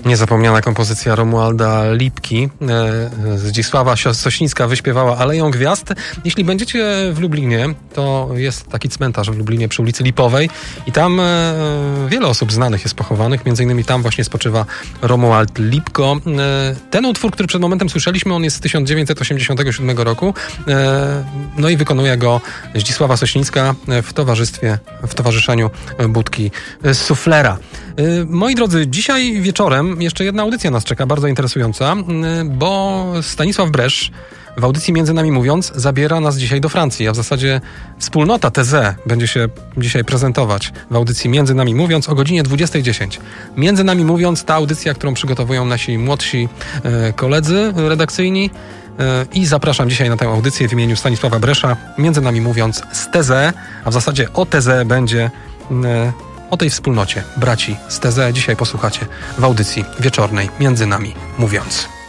Niezapomniana kompozycja Romualda Lipki. Zdzisława Sośnicka wyśpiewała Aleją Gwiazd. Jeśli będziecie w Lublinie, to jest taki cmentarz w Lublinie przy ulicy Lipowej i tam wiele osób znanych jest pochowanych. Między innymi tam właśnie spoczywa Romuald Lipko. Ten utwór, który przed momentem słyszeliśmy, on jest z 1987 roku. No i wykonuje go Zdzisława Sośnicka w towarzyszeniu Budki Suflera. Moi drodzy, dzisiaj wieczorem jeszcze jedna audycja nas czeka, bardzo interesująca, bo Stanisław Bresz w audycji Między Nami Mówiąc zabiera nas dzisiaj do Francji, a w zasadzie wspólnota TZ będzie się dzisiaj prezentować w audycji Między Nami Mówiąc o godzinie 20:10. Między Nami Mówiąc, ta audycja, którą przygotowują nasi młodsi koledzy redakcyjni, i zapraszam dzisiaj na tę audycję w imieniu Stanisława Bresza, Między Nami Mówiąc z TZ, a w zasadzie o TZ będzie... O tej wspólnocie braci z TZ dzisiaj posłuchacie w audycji wieczornej Między Nami Mówiąc.